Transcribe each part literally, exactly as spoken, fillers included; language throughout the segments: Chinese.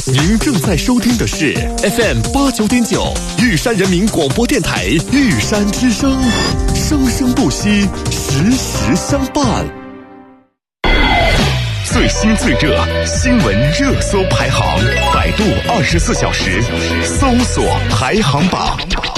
您正在收听的是 F M 八九点九玉山人民广播电台玉山之声，生生不息，时时相伴。最新最热新闻热搜排行，百度二十四小时搜索排行榜。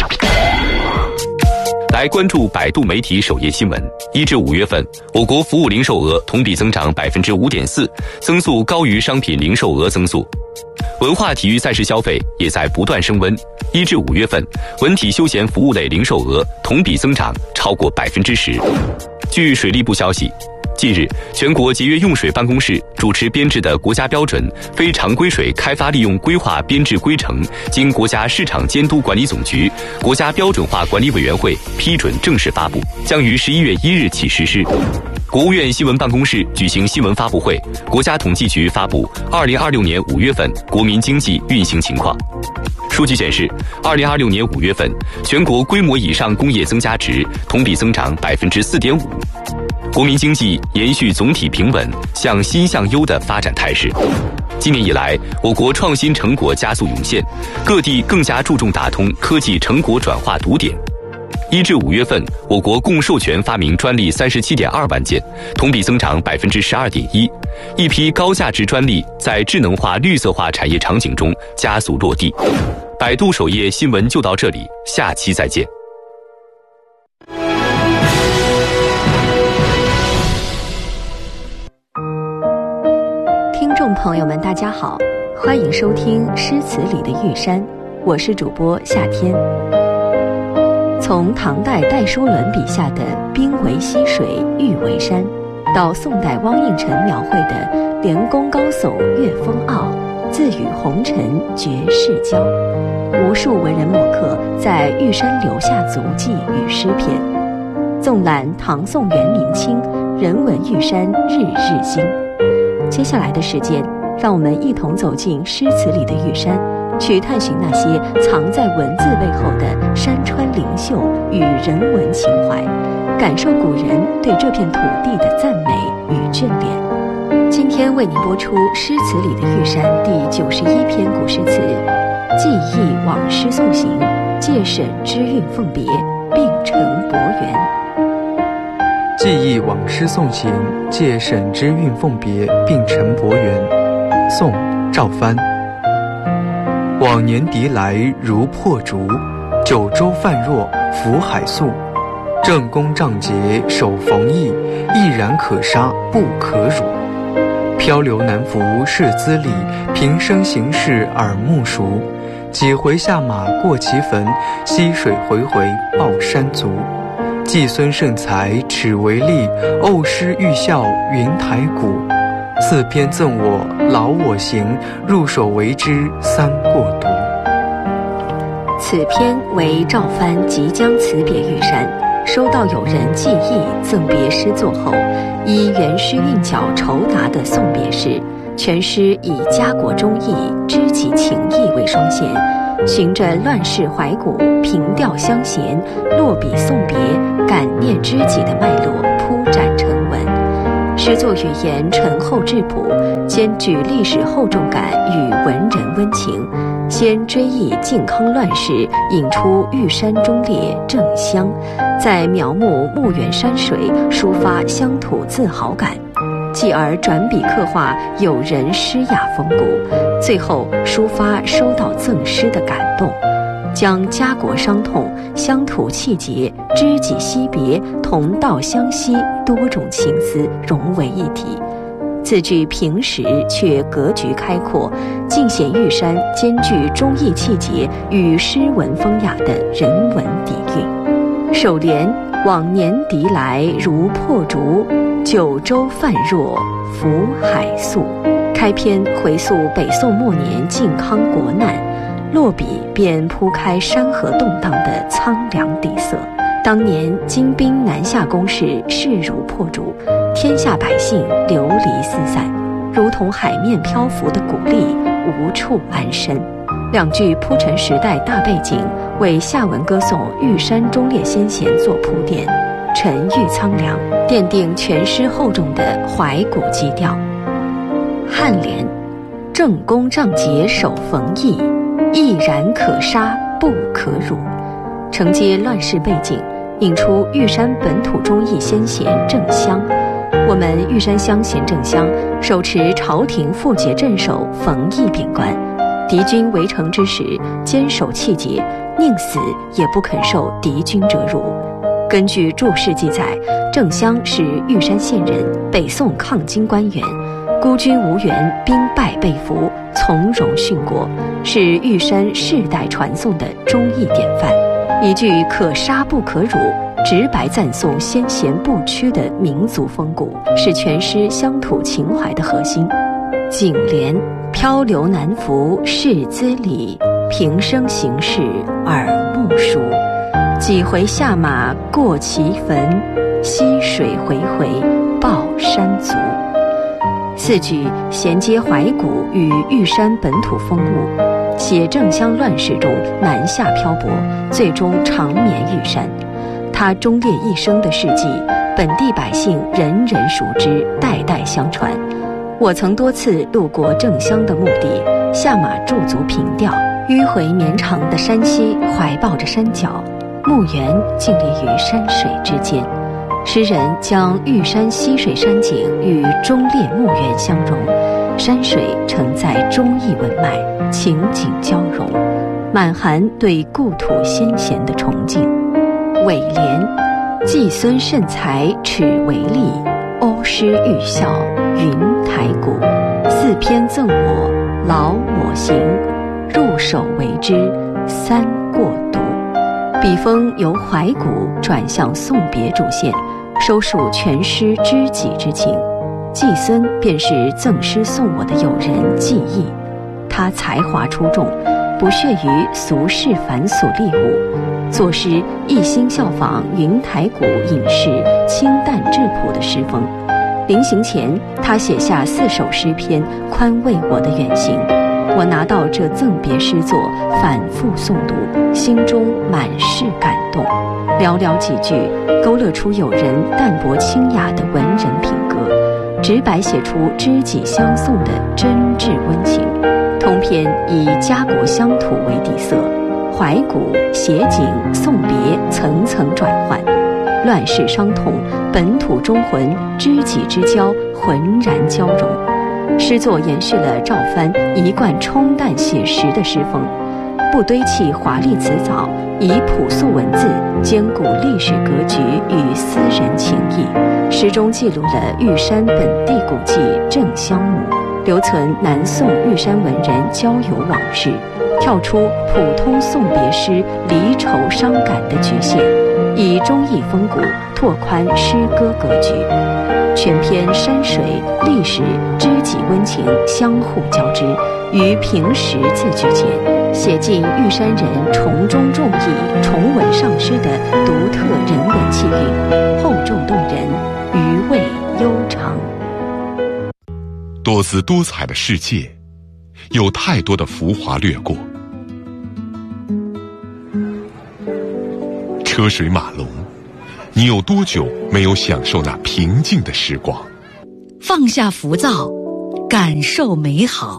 来关注百度媒体首页新闻。一至五月份，我国服务零售额同比增长百分之五点四，增速高于商品零售额增速。文化体育赛事消费也在不断升温。一至五月份，文体休闲服务类零售额同比增长超过百分之十。据水利部消息，近日，全国节约用水办公室主持编制的国家标准非常规水开发利用规划编制规程，经国家市场监督管理总局、国家标准化管理委员会批准正式发布，将于十一月一日起实施。国务院新闻办公室举行新闻发布会，国家统计局发布二零二六年五月份国民经济运行情况。数据显示，二零二六年五月份，全国规模以上工业增加值同比增长百分之四点五。国民经济延续总体平稳、向新向优的发展态势。今年以来，我国创新成果加速涌现，各地更加注重打通科技成果转化堵点。一至五月份，我国共授权发明专利三十七点二万件，同比增长百分之十二点一。一批高价值专利在智能化、绿色化产业场景中加速落地。百度首页新闻就到这里，下期再见。 听众朋友们，大家好，欢迎收听诗词里的玉山，我是主播夏天。从唐代戴叔伦笔下的冰为溪水，玉为山，到宋代汪应辰描绘的连宫高耸月风傲，自与红尘绝世交，无数文人墨客在玉山留下足迹与诗篇。纵览唐宋元明清，人文玉山日日新。接下来的时间，让我们一同走进诗词里的玉山，去探寻那些藏在文字背后的山川灵秀与人文情怀，感受古人对这片土地的赞美与眷恋。今天为您播出诗词里的玉山第九十一篇古诗词，记忆往诗送行，借沈之韵奉别，并成博园。 记忆往诗送行，借沈之韵奉别，并成博园。宋·赵藩。往年笛来如破竹，九州泛若浮海粟。正宫仗节手逢意，毅然可杀不可辱。漂流难扶是资礼，平生行事耳目熟。几回下马过其坟，溪水回回抱山足。季孙盛才尺为例，偶诗欲笑云台鼓。四篇赠我劳我行，入手为之三过独。 此篇为赵藩即将辞别玉山，收到友人寄意赠别诗作后，以原诗韵脚酬答的送别诗，全诗以家国忠义、知己情谊为双线，循着乱世怀古、平调相衔、落笔送别、感念知己的脉络铺展成文。诗作语言醇厚质朴，兼具历史厚重感与文人温情，先追忆靖康乱世，引出玉山忠烈正乡，再描摹墓园山水，抒发乡土自豪感，继而转笔刻画友人诗雅风骨，最后抒发收到赠诗的感动，将家国伤痛、乡土气节、知己惜别、同道相惜多种情思融为一体，字句平实却格局开阔，尽显玉山兼具忠义气节与诗文风雅的人文底蕴。首联往年笛来如破竹，九州泛若浮海粟。开篇回溯北宋末年靖康国难，落笔便铺开山河动荡的苍凉底色。当年金兵南下攻势势如破竹，天下百姓流离四散，如同海面漂浮的谷粒，无处安身。两句铺陈时代大背景，为下文歌颂玉山忠烈先贤做铺垫，沉郁苍凉，奠定全诗厚重的怀古基调。颔联正宫仗节守冯异，毅然可杀不可辱。承接乱世背景，引出玉山本土忠义先贤郑襄。我们玉山乡贤郑襄手持朝廷复节镇守冯异禀官，敌军围城之时坚守气节，宁死也不肯受敌军折辱。根据注释记载，郑襄是玉山县人，北宋抗金官员，孤军无援，兵败被俘，从容殉国，是玉山世代传颂的忠义典范。一句可杀不可辱，直白赞颂先贤不屈的民族风骨，是全诗乡土情怀的核心。颈联：漂流难扶世资礼，平生行事耳目熟。几回下马过其坟，溪水回回报山族。四句衔接怀古与玉山本土风物，写郑襄乱世中南下漂泊，最终长眠玉山。他忠烈一生的事迹，本地百姓人人熟知，代代相传。我曾多次路过郑襄的墓地，下马驻足凭吊，迂回绵长的山溪怀抱着山脚，墓园静立于山水之间。诗人将玉山溪水山景与忠烈墓园相融，山水承载忠义文脉，情景交融，满含对故土先贤的崇敬。尾联：季孙慎才耻为吏，欧师御孝云台鼓。四篇赠我劳我行，入手为之三过独。笔锋由怀古转向送别主线，收束全诗知己之情。季孙便是赠诗送我的友人季义，他才华出众，不屑于俗世凡俗丽物，作诗一心效仿云台鼓隐士清淡质朴的诗风。临行前，他写下四首诗篇，宽慰我的远行。我拿到这赠别诗作，反复诵读，心中满是感动。寥寥几句，勾勒出友人淡泊清雅的文人品格，直白写出知己相送的真挚温情。通篇以家国乡土为底色，怀古、写景、送别层层转换，乱世伤痛、本土忠魂、知己之交浑然交融。诗作延续了赵藩一贯冲淡写实的诗风，不堆砌华丽辞藻，以朴素文字兼顾历史格局与私人情谊。诗中记录了玉山本地古迹郑襄墓，留存南宋玉山文人交友往事，跳出普通送别诗离愁伤感的局限，以忠义风骨拓宽诗歌格局。全篇山水、历史、知己温情相互交织，于平实字句间写尽玉山人崇忠重义、崇文尚诗的独特人文气韵，厚重动人，余味悠长。 多姿多彩的世界，有太多的浮华掠过，车水马龙，你有多久没有享受那平静的时光？ 放下浮躁，感受美好。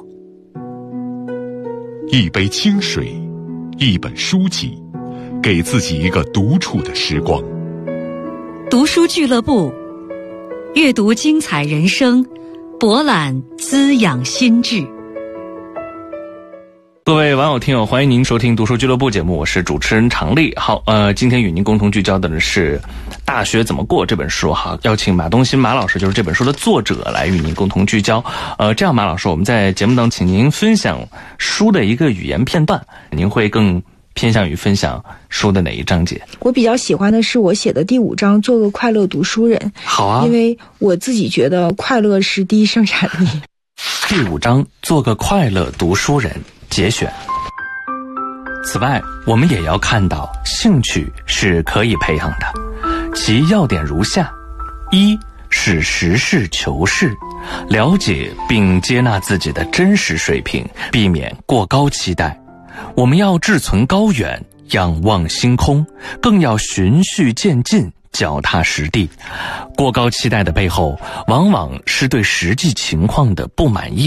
一杯清水，一本书籍，给自己一个独处的时光。 读书俱乐部，阅读精彩人生，博览滋养心智。 各位网友听友，欢迎您收听读书俱乐部节目，我是主持人常丽。好，呃，今天与您共同聚焦的是《大学怎么过》这本书哈，邀请马东新马老师，就是这本书的作者，来与您共同聚焦。呃，这样马老师，我们在节目当中请您分享书的一个语言片段，您会更偏向于分享书的哪一章节？ 我比较喜欢的是我写的第五章，做个快乐读书人。 好啊， 因为我自己觉得快乐是第一生产力。 第五章，做个快乐读书人。节选。此外，我们也要看到兴趣是可以培养的，其要点如下：一是实事求是，了解并接纳自己的真实水平，避免过高期待。我们要志存高远，仰望星空，更要循序渐进，脚踏实地。过高期待的背后，往往是对实际情况的不满意。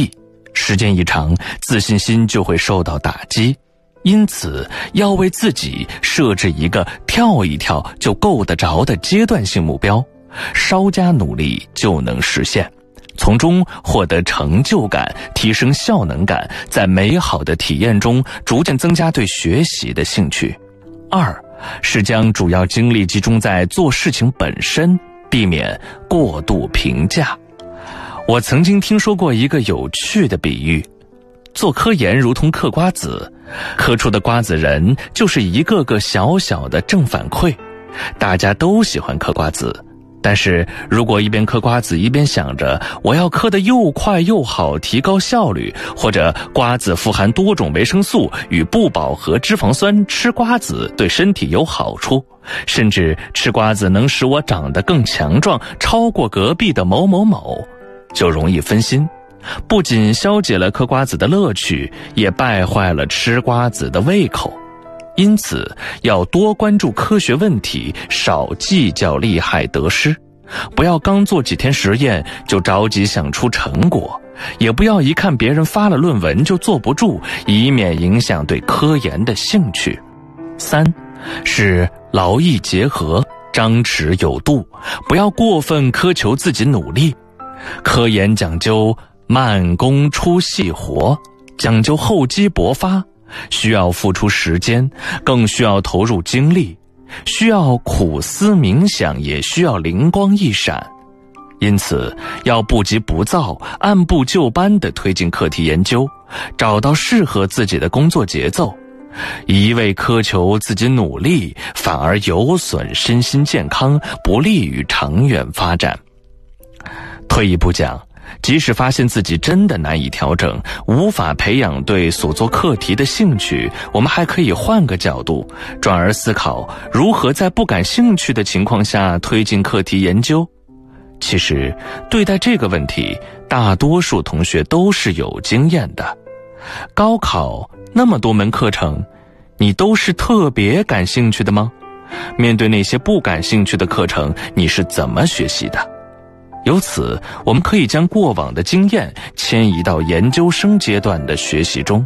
时间一长，自信心就会受到打击。因此，要为自己设置一个跳一跳就够得着的阶段性目标，稍加努力就能实现，从中获得成就感，提升效能感，在美好的体验中逐渐增加对学习的兴趣。二是将主要精力集中在做事情本身，避免过度评价。我曾经听说过一个有趣的比喻，做科研如同嗑瓜子，嗑出的瓜子仁就是一个个小小的正反馈。大家都喜欢嗑瓜子，但是如果一边嗑瓜子一边想着我要嗑得又快又好，提高效率，或者瓜子富含多种维生素与不饱和脂肪酸，吃瓜子对身体有好处，甚至吃瓜子能使我长得更强壮，超过隔壁的某某某，就容易分心，不仅消解了嗑瓜子的乐趣，也败坏了吃瓜子的胃口。因此，要多关注科学问题，少计较利害得失。不要刚做几天实验就着急想出成果，也不要一看别人发了论文就坐不住，以免影响对科研的兴趣。三是劳逸结合，张弛有度，不要过分苛求自己努力。科研讲究慢工出细活，讲究厚积薄发，需要付出时间，更需要投入精力，需要苦思冥想，也需要灵光一闪。因此，要不急不躁，按部就班地推进课题研究，找到适合自己的工作节奏。一味苛求自己努力，反而有损身心健康，不利于长远发展。退一步讲，即使发现自己真的难以调整，无法培养对所做课题的兴趣，我们还可以换个角度，转而思考如何在不感兴趣的情况下推进课题研究。其实，对待这个问题，大多数同学都是有经验的。高考那么多门课程，你都是特别感兴趣的吗？面对那些不感兴趣的课程，你是怎么学习的？由此，我们可以将过往的经验迁移到研究生阶段的学习中。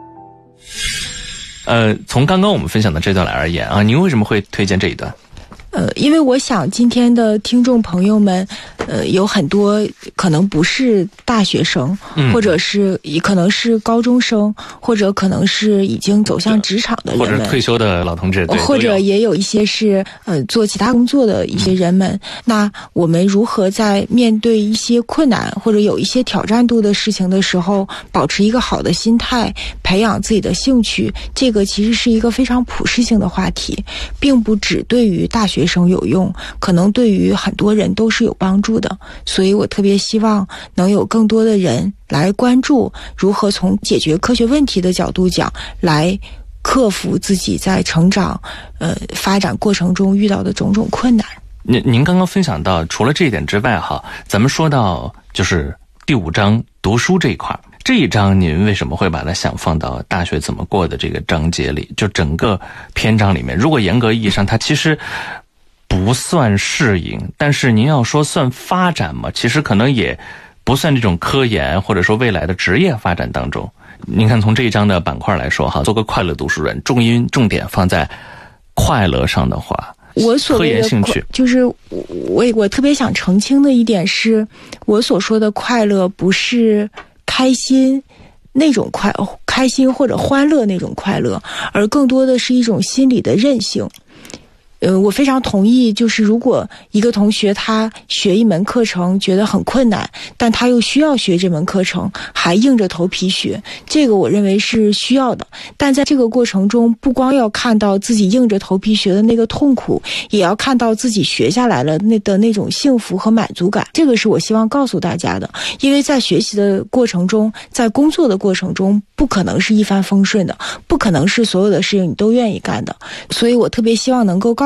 呃，从刚刚我们分享的这段来而言啊，您为什么会推荐这一段？ 呃，因为我想今天的听众朋友们，呃，有很多可能不是大学生，嗯、或者是也可能是高中生，或者可能是已经走向职场的人们， 或者退休的老同志， 或者也有一些是呃做其他工作的一些人们。嗯、那我们如何在面对一些困难或者有一些挑战度的事情的时候，保持一个好的心态，培养自己的兴趣？这个其实是一个非常普适性的话题，并不只对于大学学生有用，可能对于很多人都是有帮助的。所以我特别希望能有更多的人来关注如何从解决科学问题的角度讲，来克服自己在成长呃发展过程中遇到的种种困难。 您您刚刚分享到，除了这一点之外哈，咱们说到就是第五章读书这一块，这一章您为什么会把它想放到大学怎么过的这个章节里？就整个篇章里面，如果严格意义上它其实不算适应，但是您要说算发展嘛，其实可能也不算这种科研或者说未来的职业发展当中。您看从这一章的板块来说哈，做个快乐读书人，重音重点放在快乐上的话， 我所谓的科研兴趣就是我我特别想澄清的一点是，我所说的快乐不是开心那种快开心或者欢乐那种快乐，而更多的是一种心理的韧性。呃，我非常同意，就是如果一个同学他学一门课程觉得很困难，但他又需要学这门课程，还硬着头皮学，这个我认为是需要的。但在这个过程中，不光要看到自己硬着头皮学的那个痛苦，也要看到自己学下来了那的那种幸福和满足感。这个是我希望告诉大家的，因为在学习的过程中，在工作的过程中，不可能是一帆风顺的，不可能是所有的事情你都愿意干的。所以我特别希望能够告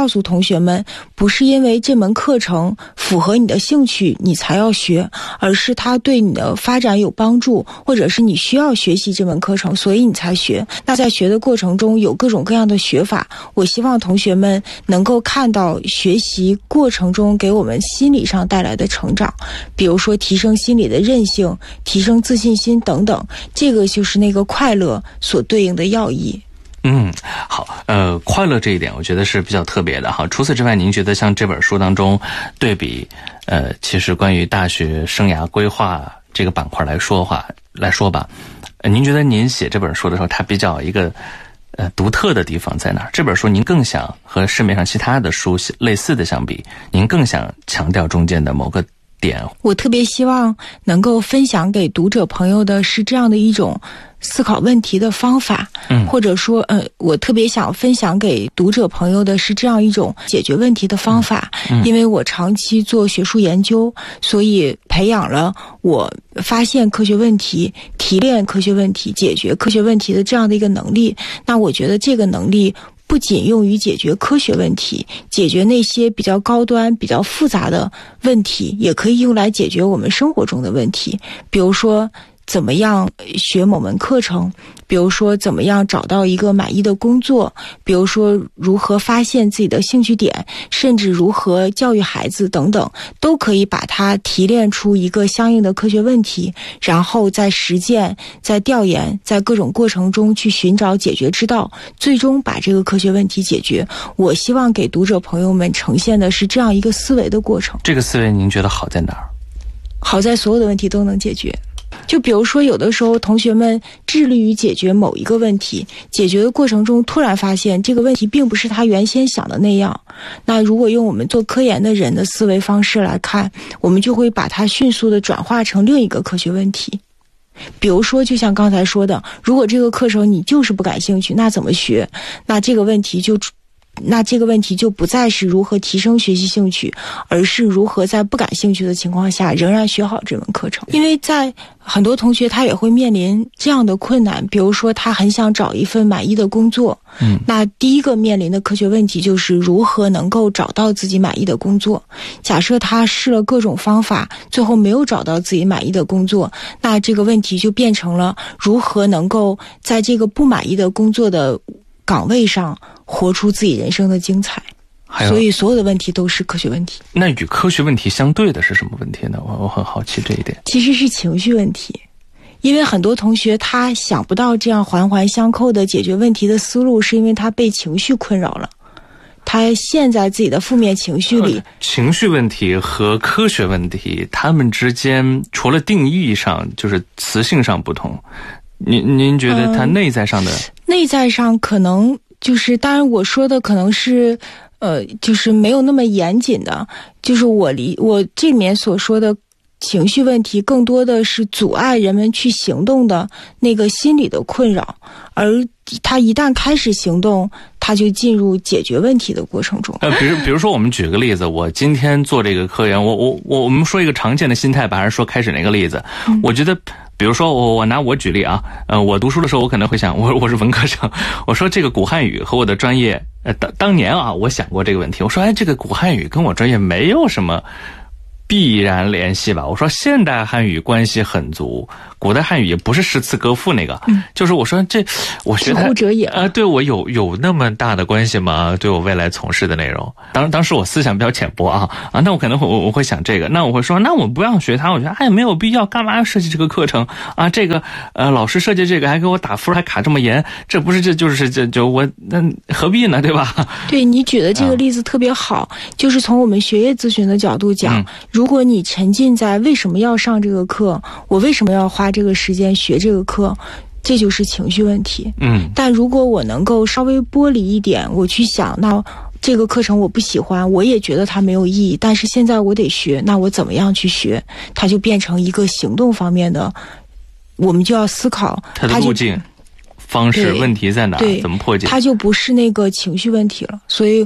告诉同学们，不是因为这门课程符合你的兴趣你才要学，而是它对你的发展有帮助，或者是你需要学习这门课程，所以你才学。那在学的过程中有各种各样的学法，我希望同学们能够看到学习过程中给我们心理上带来的成长，比如说提升心理的韧性，提升自信心等等，这个就是那个快乐所对应的要义。 嗯，好，呃，快乐这一点我觉得是比较特别的哈。除此之外，您觉得像这本书当中对比，呃，其实关于大学生涯规划这个板块来说话来说吧，呃，您觉得您写这本书的时候，它比较一个呃独特的地方在哪儿？这本书您更想和市面上其他的书类似的相比，您更想强调中间的某个点？ 我特别希望能够分享给读者朋友的是这样的一种思考问题的方法，嗯，或者说，呃，我特别想分享给读者朋友的是这样一种解决问题的方法。嗯嗯、因为我长期做学术研究，所以培养了我发现科学问题、提炼科学问题、解决科学问题的这样的一个能力。那我觉得这个能力不仅用于解决科学问题，解决那些比较高端、比较复杂的问题，也可以用来解决我们生活中的问题。比如说，怎么样学某门课程，比如说怎么样找到一个满意的工作，比如说如何发现自己的兴趣点，甚至如何教育孩子等等，都可以把它提炼出一个相应的科学问题，然后在实践、在调研、在各种过程中去寻找解决之道，最终把这个科学问题解决。我希望给读者朋友们呈现的是这样一个思维的过程。 这个思维您觉得好在哪儿？ 好在所有的问题都能解决。就比如说，有的时候同学们致力于解决某一个问题，解决的过程中突然发现这个问题并不是他原先想的那样。那如果用我们做科研的人的思维方式来看，我们就会把它迅速的转化成另一个科学问题。比如说，就像刚才说的，如果这个课程你就是不感兴趣，那怎么学？那这个问题就那这个问题就不再是如何提升学习兴趣，而是如何在不感兴趣的情况下仍然学好这门课程。因为在很多同学他也会面临这样的困难，比如说他很想找一份满意的工作，嗯，那第一个面临的科学问题就是如何能够找到自己满意的工作。假设他试了各种方法，最后没有找到自己满意的工作，那这个问题就变成了如何能够在这个不满意的工作的岗位上活出自己人生的精彩。所以所有的问题都是科学问题。 那与科学问题相对的是什么问题呢？我我很好奇这一点。 其实是情绪问题。因为很多同学他想不到这样环环相扣的解决问题的思路，是因为他被情绪困扰了，他陷在自己的负面情绪里。 情绪问题和科学问题他们之间除了定义上就是词性上不同，您您觉得它内在上的、呃、 内在上可能就是当然我说的可能是呃，就是没有那么严谨的，就是我离我这里面所说的情绪问题更多的是阻碍人们去行动的那个心理的困扰，而他一旦开始行动，他就进入解决问题的过程中。 呃，比如比如说我们举个例子，我今天做这个科研，我我我我们说一个常见的心态吧，还是说开始那个例子？嗯、我觉得。比如说我我拿我举例啊，呃，我读书的时候我可能会想，我我是文科生，我说这个古汉语和我的专业，呃，当当年啊，我想过这个问题，我说哎，这个古汉语跟我专业没有什么必然联系吧？我说现代汉语关系很足，古代汉语也不是诗词歌赋那个，嗯、就是我说这我学它者也啊、呃，对我有有那么大的关系吗？对我未来从事的内容，当当时我思想比较浅薄啊啊，那我可能会我我会想这个，那我会说，那我不要学它，我觉得哎没有必要，干嘛要设计这个课程啊？这个呃老师设计这个还给我打分还卡这么严，这不是这就是这就我那何必呢？对吧？ 对你举的这个例子特别好，嗯、就是从我们学业咨询的角度讲。嗯如果你沉浸在为什么要上这个课，我为什么要花这个时间学这个课，这就是情绪问题。嗯，但如果我能够稍微剥离一点，我去想，那这个课程我不喜欢，我也觉得它没有意义，但是现在我得学，那我怎么样去学？它就变成一个行动方面的，我们就要思考它的路径、方式、问题在哪，怎么破解？ 它就不是那个情绪问题了。所以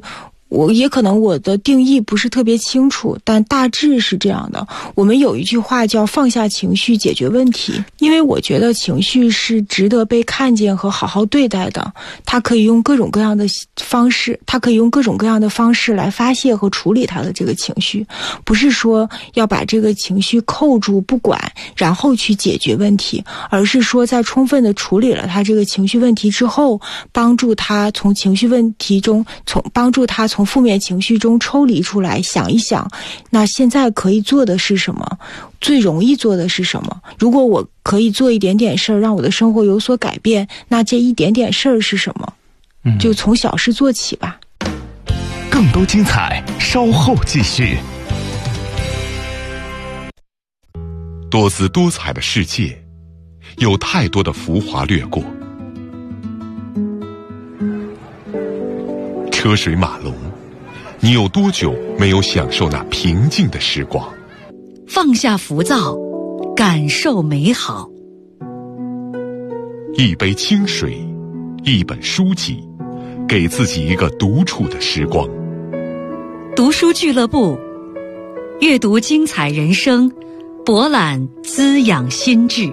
我也可能我的定义不是特别清楚，但大致是这样的。我们有一句话叫放下情绪解决问题，因为我觉得情绪是值得被看见和好好对待的，它可以用各种各样的方式，它可以用各种各样的方式来发泄和处理它的这个情绪，不是说要把这个情绪扣住不管，然后去解决问题，而是说在充分的处理了他这个情绪问题之后，帮助他从情绪问题中从帮助他从从负面情绪中抽离出来，想一想那现在可以做的是什么，最容易做的是什么。如果我可以做一点点事儿让我的生活有所改变，那这一点点事儿是什么？嗯，就从小事做起吧。 更多精彩稍后继续。多姿多彩的世界，有太多的浮华掠过，车水马龙，你有多久没有享受那平静的时光？ 放下浮躁，感受美好。 一杯清水，一本书籍，给自己一个独处的时光。 读书俱乐部，阅读精彩人生，博览滋养心智。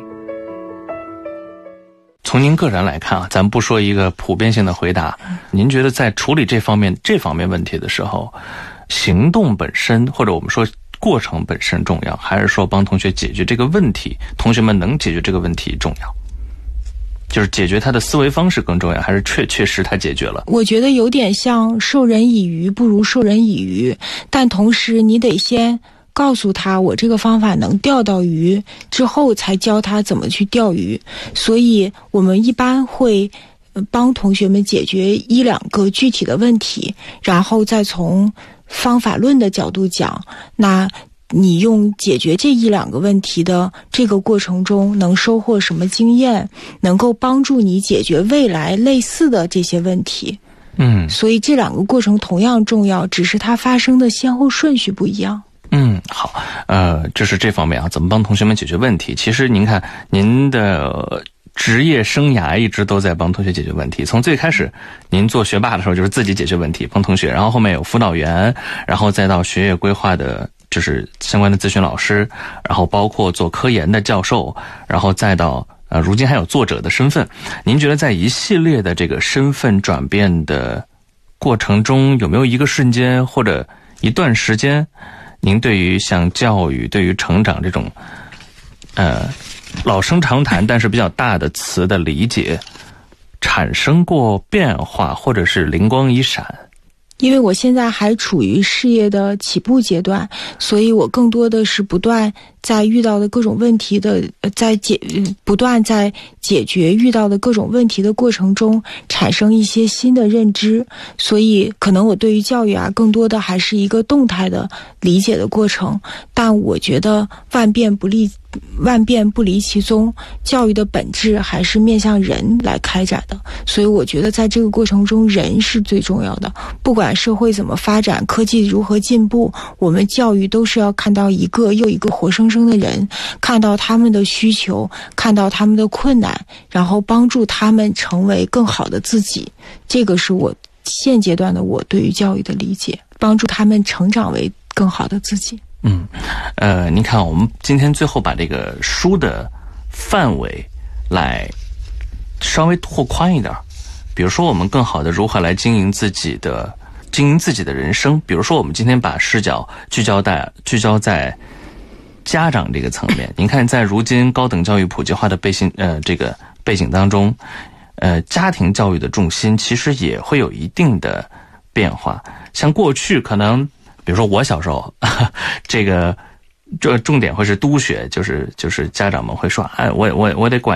从您个人来看啊，咱不说一个普遍性的回答，您觉得在处理这方面这方面问题的时候，行动本身或者我们说过程本身重要，还是说帮同学解决这个问题，同学们能解决这个问题重要？就是解决他的思维方式更重要，还是确确实他解决了？ 我觉得有点像授人以鱼不如授人以渔，但同时你得先告诉他我这个方法能钓到鱼，之后才教他怎么去钓鱼。所以我们一般会帮同学们解决一两个具体的问题，然后再从方法论的角度讲，那你用解决这一两个问题的这个过程中能收获什么经验，能够帮助你解决未来类似的这些问题。 嗯， 所以这两个过程同样重要，只是它发生的先后顺序不一样。 嗯，好，呃，这是这方面啊，怎么帮同学们解决问题？其实您看，您的职业生涯一直都在帮同学解决问题。从最开始，您做学霸的时候就是自己解决问题，帮同学，然后后面有辅导员，然后再到学业规划的，就是相关的咨询老师，然后包括做科研的教授，然后再到呃，如今还有作者的身份。您觉得在一系列的这个身份转变的过程中，有没有一个瞬间或者一段时间？您对于像教育、对于成长这种，呃，老生常谈但是比较大的词的理解，产生过变化，或者是灵光一闪？ 因为我现在还处于事业的起步阶段，所以我更多的是不断在遇到的各种问题的，在解不断在解决遇到的各种问题的过程中产生一些新的认知，所以可能我对于教育啊，更多的还是一个动态的理解的过程。但我觉得万变不离万变不离其宗，教育的本质还是面向人来开展的，所以我觉得在这个过程中，人是最重要的。不管社会怎么发展，科技如何进步，我们教育都是要看到一个又一个活生生的人，看到他们的需求，看到他们的困难，然后帮助他们成为更好的自己。这个是我现阶段的我对于教育的理解，帮助他们成长为更好的自己。 嗯，呃，您看，我们今天最后把这个书的范围来稍微拓宽一点，比如说我们更好的如何来经营自己的经营自己的人生。比如说我们今天把视角聚焦在聚焦在家长这个层面。您看，在如今高等教育普及化的背景呃这个背景当中，呃，家庭教育的重心其实也会有一定的变化。像过去可能。比如说我小时候，这个这重点会是督学，就是就是家长们会说，哎，我我我得管。